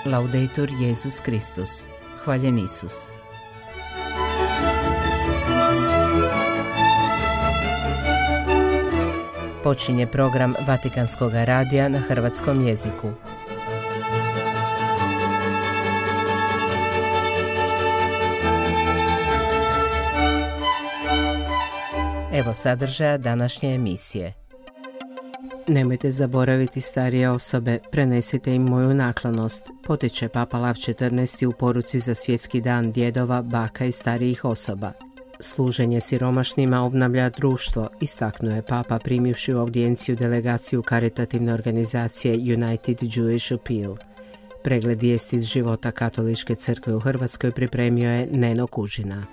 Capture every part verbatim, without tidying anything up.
Laudetur Jesus Christus. Hvaljen Isus. Počinje program Vatikanskog radija na hrvatskom jeziku. Evo sadržaja današnje emisije. Nemojte zaboraviti starije osobe, prenesite im moju naklonost, potiče Papa Lav četrnaesti u poruci za svjetski dan djedova, baka i starijih osoba. Služenje siromašnima obnavlja društvo, istaknuo je Papa primivši u audijenciju delegaciju karitativne organizacije United Jewish Appeal. Pregled vijesti iz života Katoličke crkve u Hrvatskoj pripremio je Neno Kužina.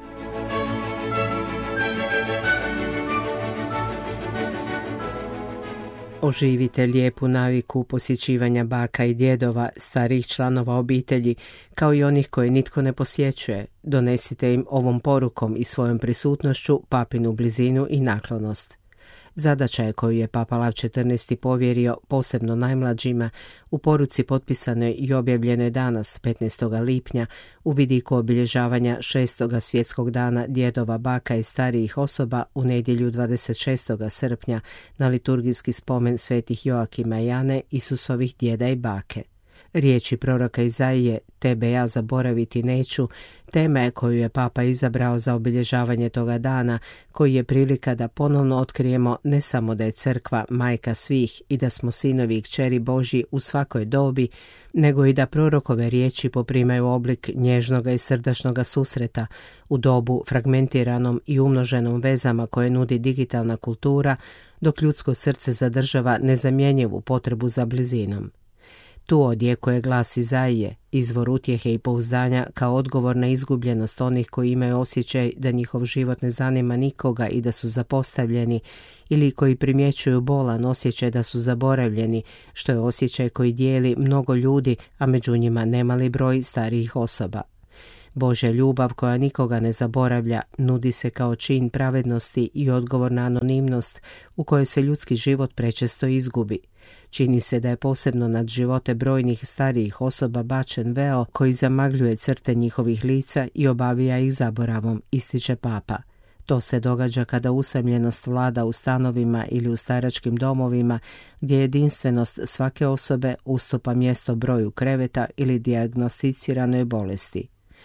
Oživite lijepu naviku posjećivanja baka i djedova, starijih članova obitelji, kao i onih koje nitko ne posjećuje. Donesite im ovom porukom i svojom prisutnošću papinu blizinu i naklonost. Zadaća je koju je Papa Lav četrnaesti povjerio posebno najmlađima u poruci potpisanoj i objavljenoj danas, petnaestog lipnja, u vidiku obilježavanja šestog svjetskog dana djedova, baka i starijih osoba u nedjelju dvadeset šestog srpnja na liturgijski spomen svetih Joakima i Jane, Isusovih djeda i bake. Riječi proroka Izaije, tebe ja zaboraviti neću, tema je koju je Papa izabrao za obilježavanje toga dana, koji je prilika da ponovno otkrijemo ne samo da je crkva majka svih i da smo sinovi i kćeri Božji u svakoj dobi, nego i da prorokove riječi poprimaju oblik nježnoga i srdačnoga susreta u dobu fragmentiranom i umnoženom vezama koje nudi digitalna kultura, dok ljudsko srce zadržava nezamjenjivu potrebu za blizinom. Tu odjekuje glas Izaije, izvor utjehe i pouzdanja kao odgovor na izgubljenost onih koji imaju osjećaj da njihov život ne zanima nikoga i da su zapostavljeni, ili koji primjećuju bolan osjećaj da su zaboravljeni, što je osjećaj koji dijeli mnogo ljudi, a među njima nemali broj starijih osoba. Božja ljubav koja nikoga ne zaboravlja nudi se kao čin pravednosti i odgovor na anonimnost u kojoj se ljudski život prečesto izgubi. Čini se da je posebno nad živote brojnih starijih osoba bačen veo koji zamagljuje crte njihovih lica i obavija ih zaboravom, ističe Papa. To se događa kada usamljenost vlada u stanovima ili u staračkim domovima, gdje jedinstvenost svake osobe ustupa mjesto broju kreveta ili dijagnosticiranoj bolesti.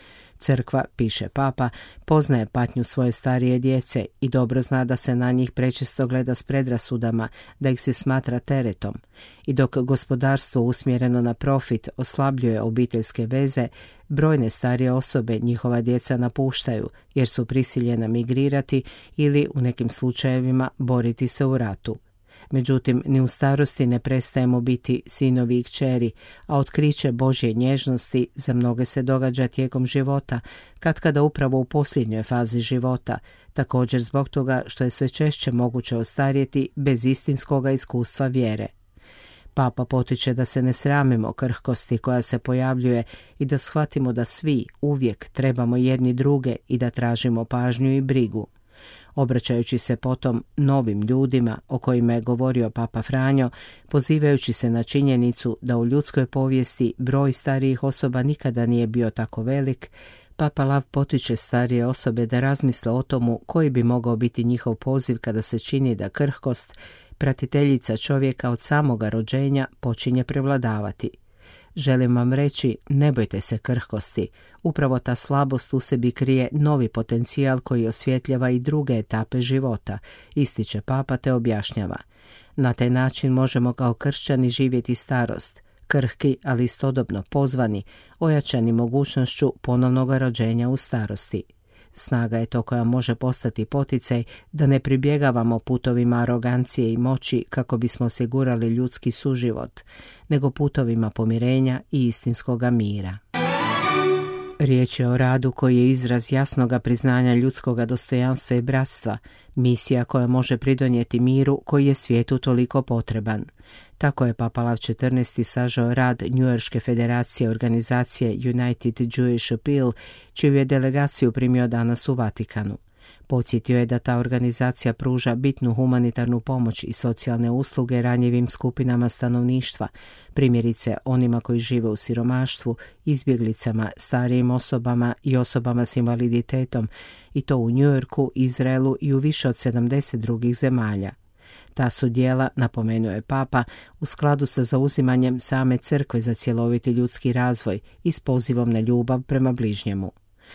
Crkva, piše Papa, poznaje patnju svoje starije djece i dobro zna da se na njih prečesto gleda s predrasudama, da ih se smatra teretom. I dok gospodarstvo usmjereno na profit oslabljuje obiteljske veze, brojne starije osobe njihova djeca napuštaju jer su prisiljena migrirati ili u nekim slučajevima boriti se u ratu. Međutim, ni u starosti ne prestajemo biti sinovi i kćeri, a otkriće Božje nježnosti za mnoge se događa tijekom života, katkada upravo u posljednjoj fazi života, također zbog toga što je sve češće moguće ostarjeti bez istinskoga iskustva vjere. Papa potiče da se ne sramimo krhkosti koja se pojavljuje i da shvatimo da svi uvijek trebamo jedni druge i da tražimo pažnju i brigu. Obraćajući se potom novim ljudima o kojima je govorio Papa Franjo, pozivajući se na činjenicu da u ljudskoj povijesti broj starijih osoba nikada nije bio tako velik, Papa Lav potiče starije osobe da razmisle o tomu koji bi mogao biti njihov poziv kada se čini da krhkost, pratiteljica čovjeka od samoga rođenja, počinje prevladavati. Želim vam reći, ne bojte se krhkosti. Upravo ta slabost u sebi krije novi potencijal koji osvjetljava i druge etape života, ističe Papa te objašnjava. Na taj način možemo kao kršćani živjeti starost, krhki, ali istodobno pozvani, ojačani mogućnošću ponovnog rođenja u starosti. Snaga je to koja može postati poticaj da ne pribjegavamo putovima arogancije i moći kako bismo osigurali ljudski suživot, nego putovima pomirenja i istinskoga mira. Riječ je o radu koji je izraz jasnoga priznanja ljudskoga dostojanstva i bratstva, misija koja može pridonijeti miru koji je svijetu toliko potreban. Tako je Papa Lav četrnaesti sažao rad Njujorške federacije organizacije United Jewish Appeal, čiju je delegaciju primio danas u Vatikanu. Podsjetio je da ta organizacija pruža bitnu humanitarnu pomoć i socijalne usluge ranjivim skupinama stanovništva, primjerice onima koji žive u siromaštvu, izbjeglicama, starijim osobama i osobama s invaliditetom, i to u New Yorku, Izraelu i u više od sedamdeset drugih zemalja. Ta su djela, napomenuo je Papa, u skladu sa zauzimanjem same crkve za cjeloviti ljudski razvoj i s pozivom na ljubav prema bližnjemu.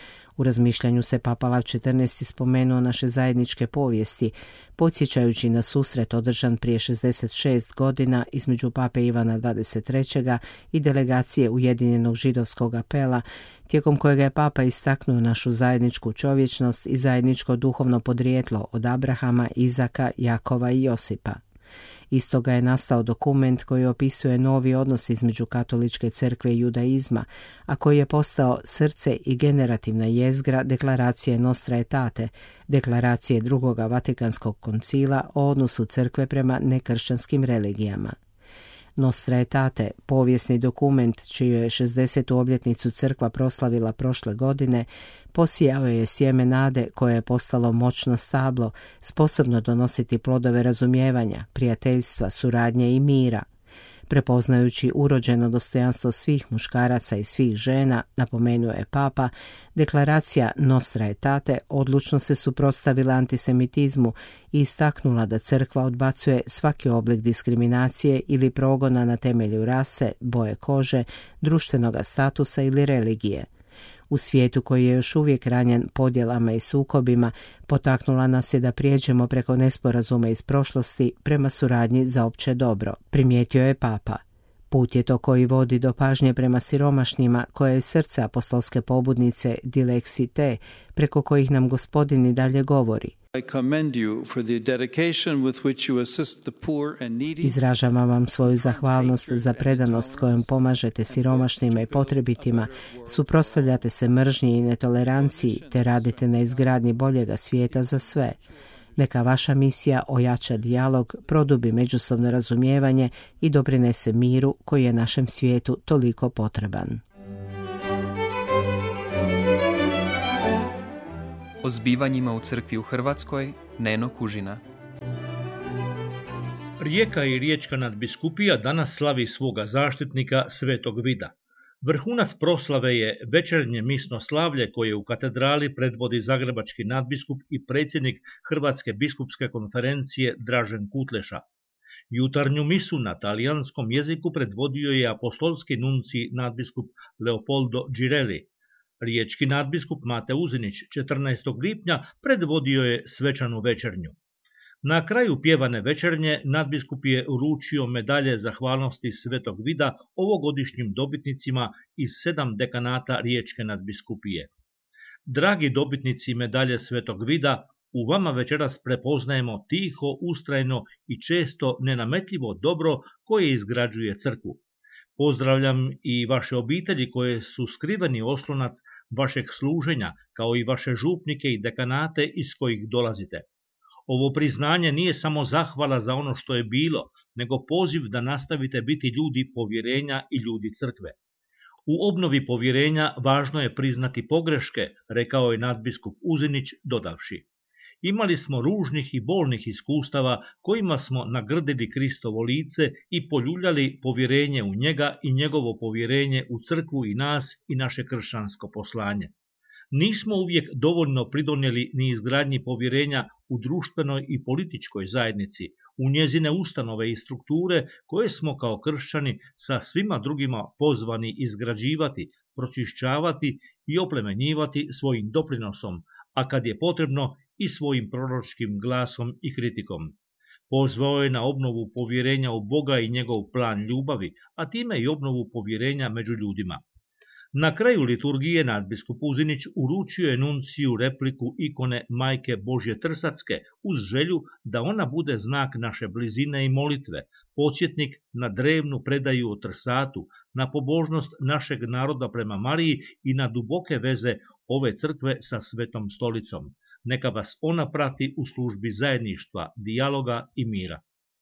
U razmišljanju se Papa Lav četrnaesti spomenuo naše zajedničke povijesti, podsjećajući na susret održan prije šezdeset šest godina između Pape Ivana dvadeset trećeg i delegacije Ujedinjenog židovskog apela, tijekom kojega je Papa istaknuo našu zajedničku čovječnost i zajedničko duhovno podrijetlo od Abrahama, Izaka, Jakova i Josipa. Iz toga je nastao dokument koji opisuje novi odnos između katoličke crkve i judaizma, a koji je postao srce i generativna jezgra deklaracije Nostra Aetate, deklaracije drugoga Vatikanskog koncila o odnosu crkve prema nekršćanskim religijama. Nostra Aetate, povijesni dokument čiju je šezdesetu obljetnicu crkva proslavila prošle godine, posijao je sjeme nade koje je postalo moćno stablo, sposobno donositi plodove razumijevanja, prijateljstva, suradnje i mira. Prepoznajući urođeno dostojanstvo svih muškaraca i svih žena, napomenuo je Papa, deklaracija Nostra Aetate odlučno se suprotstavila antisemitizmu i istaknula da crkva odbacuje svaki oblik diskriminacije ili progona na temelju rase, boje kože, društvenog statusa ili religije. U svijetu koji je još uvijek ranjen podjelama i sukobima, potaknula nas je da prijeđemo preko nesporazuma iz prošlosti prema suradnji za opće dobro, primijetio je Papa. Put je to koji vodi do pažnje prema siromašnjima, koje je srce apostolske pobudnice Dilexi Te, preko kojih nam Gospodin i dalje govori. Izražavam vam svoju zahvalnost za predanost kojom pomažete siromašnima i potrebitima, suprotstavljate se mržnji i netoleranciji te radite na izgradnji boljega svijeta za sve. Neka vaša misija ojača dijalog, produbi međusobno razumijevanje i doprinese miru koji je našem svijetu toliko potreban. O zbivanjima u crkvi u Hrvatskoj, Neno Kužina. Rijeka i riječka nadbiskupija danas slavi svoga zaštitnika Svetog Vida. Vrhunac proslave je večernje misno slavlje koje u katedrali predvodi zagrebački nadbiskup i predsjednik Hrvatske biskupske konferencije Dražen Kutleša. Jutarnju misu na talijanskom jeziku predvodio je apostolski nuncij nadbiskup Leopoldo Girelli. Riječki nadbiskup Mate Uzinić četrnaestog lipnja predvodio je svečanu večernju. Na kraju pjevane večernje nadbiskup je uručio medalje zahvalnosti Svetog Vida ovogodišnjim dobitnicima iz sedam dekanata Riječke nadbiskupije. Dragi dobitnici medalje Svetog Vida, u vama večeras prepoznajemo tiho, ustrajno i često nenametljivo dobro koje izgrađuje crkvu. Pozdravljam i vaše obitelji koje su skriveni oslonac vašeg služenja, kao i vaše župnike i dekanate iz kojih dolazite. Ovo priznanje nije samo zahvala za ono što je bilo, nego poziv da nastavite biti ljudi povjerenja i ljudi crkve. U obnovi povjerenja važno je priznati pogreške, rekao je nadbiskup Uzinić dodavši. Imali smo ružnih i bolnih iskustava kojima smo nagrdili Kristovo lice i poljuljali povjerenje u njega i njegovo povjerenje u crkvu i nas i naše kršćansko poslanje. Nismo uvijek dovoljno pridonijeli ni izgradnji povjerenja u društvenoj i političkoj zajednici, u njezine ustanove i strukture koje smo kao kršćani sa svima drugima pozvani izgrađivati, pročišćavati i oplemenjivati svojim doprinosom, a kad je potrebno i svojim proročkim glasom i kritikom. Pozvao je na obnovu povjerenja u Boga i njegov plan ljubavi, a time i obnovu povjerenja među ljudima. Na kraju liturgije nadbiskup Uzinić uručio je nunciju repliku ikone Majke Božje Trsatske uz želju da ona bude znak naše blizine i molitve, podsjetnik na drevnu predaju o Trsatu, na pobožnost našeg naroda prema Mariji i na duboke veze ove crkve sa Svetom stolicom. Neka vas ona prati u službi zajedništva, dijaloga i mira.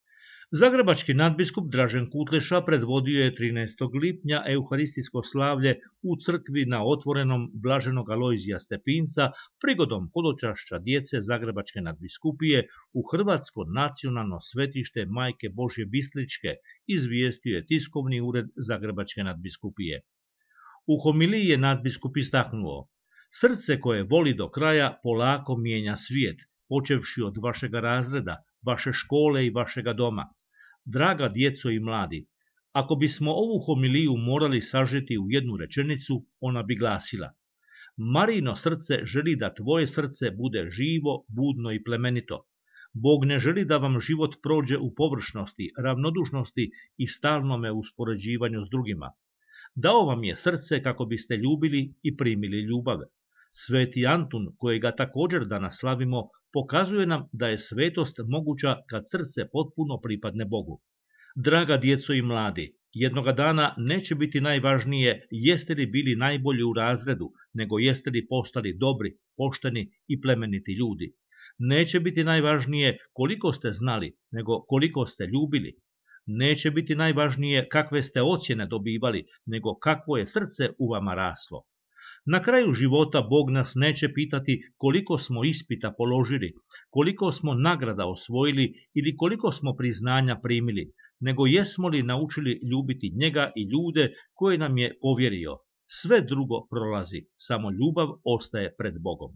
Zagrebački nadbiskup Dražen Kutleša predvodio je trinaestog lipnja euharistijsko slavlje u crkvi na otvorenom Blaženog Alojzija Stepinca prigodom hodočašća djece Zagrebačke nadbiskupije u Hrvatsko nacionalno svetište Majke Božje Bistričke, izvijestio je tiskovni ured Zagrebačke nadbiskupije. U homiliji je nadbiskup istaknuo: srce koje voli do kraja polako mijenja svijet, počevši od vašega razreda, vaše škole i vašega doma. Draga djeco i mladi, ako bismo ovu homiliju morali sažeti u jednu rečenicu, ona bi glasila: Marijino srce želi da tvoje srce bude živo, budno i plemenito. Bog ne želi da vam život prođe u površnosti, ravnodušnosti i stalnome uspoređivanju s drugima. Dao vam je srce kako biste ljubili i primili ljubav. Sveti Antun, kojega također danas slavimo, pokazuje nam da je svetost moguća kad srce potpuno pripadne Bogu. Draga djeco i mladi, jednoga dana neće biti najvažnije jeste li bili najbolji u razredu, nego jeste li postali dobri, pošteni i plemeniti ljudi. Neće biti najvažnije koliko ste znali, nego koliko ste ljubili. Neće biti najvažnije kakve ste ocjene dobivali, nego kakvo je srce u vama raslo. Na kraju života Bog nas neće pitati koliko smo ispita položili, koliko smo nagrada osvojili ili koliko smo priznanja primili, nego jesmo li naučili ljubiti njega i ljude koje nam je povjerio. Sve drugo prolazi, samo ljubav ostaje pred Bogom.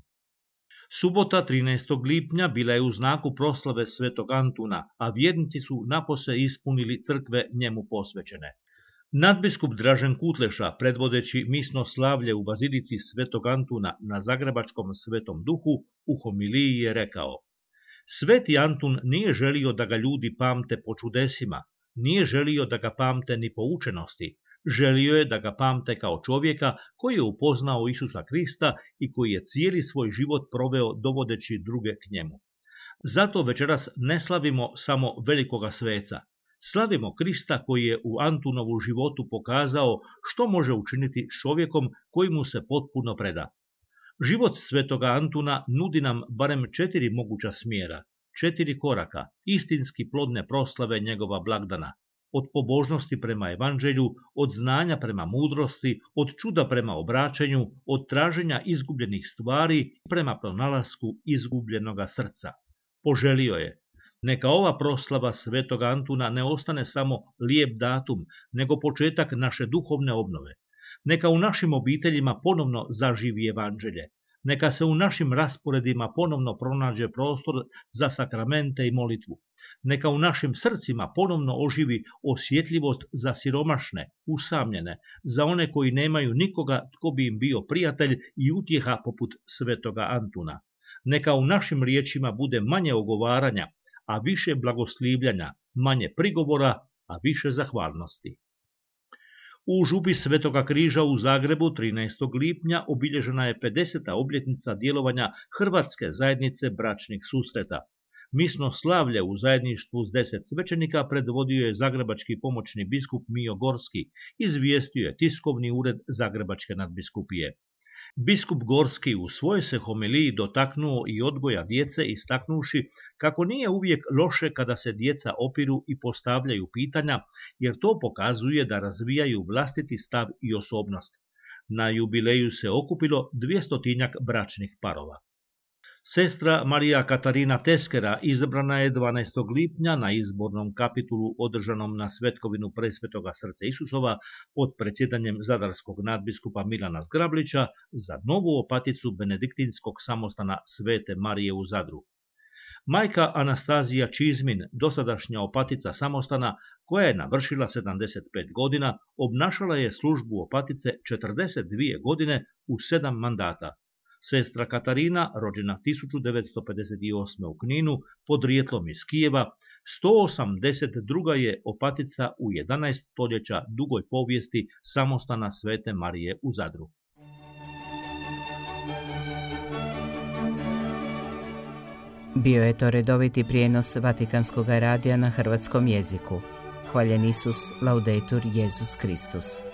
Subota trinaestog lipnja bila je u znaku proslave svetog Antuna, a vjernici su napose ispunili crkve njemu posvećene. Nadbiskup Dražen Kutleša, predvodeći misno slavlje u bazilici svetog Antuna na Zagrebačkom Svetom Duhu, u homiliji je rekao: Sveti Antun nije želio da ga ljudi pamte po čudesima, nije želio da ga pamte ni po učenosti, želio je da ga pamte kao čovjeka koji je upoznao Isusa Krista i koji je cijeli svoj život proveo dovodeći druge k njemu. Zato večeras ne slavimo samo velikoga sveca, slavimo Krista koji je u Antunovu životu pokazao što može učiniti s čovjekom koji mu se potpuno preda. Život svetoga Antuna nudi nam barem četiri moguća smjera, četiri koraka, istinski plodne proslave njegova blagdana. Od pobožnosti prema evanđelju, od znanja prema mudrosti, od čuda prema obraćanju, od traženja izgubljenih stvari prema pronalasku izgubljenoga srca. Poželio je: neka ova proslava svetoga Antuna ne ostane samo lijep datum, nego početak naše duhovne obnove. Neka u našim obiteljima ponovno zaživi evanđelje. Neka se u našim rasporedima ponovno pronađe prostor za sakramente i molitvu. Neka u našim srcima ponovno oživi osjetljivost za siromašne, usamljene, za one koji nemaju nikoga tko bi im bio prijatelj i utjeha poput svetoga Antuna. Neka u našim riječima bude manje ogovaranja, a više blagoslivljanja, manje prigovora, a više zahvalnosti. U župi Svetoga križa u Zagrebu trinaestog lipnja obilježena je pedeseta obljetnica djelovanja Hrvatske zajednice bračnih susreta. Misno slavlje u zajedništvu s deset svećenika predvodio je zagrebački pomoćni biskup Mijo Gorski, izvijestio je tiskovni ured Zagrebačke nadbiskupije. Biskup Gorski u svojoj se homiliji dotaknuo i odgoja djece, istaknuši kako nije uvijek loše kada se djeca opiru i postavljaju pitanja, jer to pokazuje da razvijaju vlastiti stav i osobnost. Na jubileju se okupilo dvjestotinjak bračnih parova. Sestra Marija Katarina Teskera izabrana je dvanaestog lipnja na izbornom kapitulu održanom na Svetkovinu Presvetoga Srca Isusova pod predsjedanjem zadarskog nadbiskupa Milana Zgrablića za novu opaticu benediktinskog samostana Svete Marije u Zadru. Majka Anastazija Čizmin, dosadašnja opatica samostana, koja je navršila sedamdeset pet godina, obnašala je službu opatice četrdeset dvije godine u sedam mandata. Sestra Katarina, rođena tisuću devetsto pedeset osme. u Kninu, podrijetlom iz Kijeva, sto osamdeset druga je opatica u jedanaest stoljeća dugoj povijesti samostana Svete Marije u Zadru. Bio je to redoviti prijenos Vatikanskog radija na hrvatskom jeziku. Hvaljen Isus, laudetur Jesus Kristus.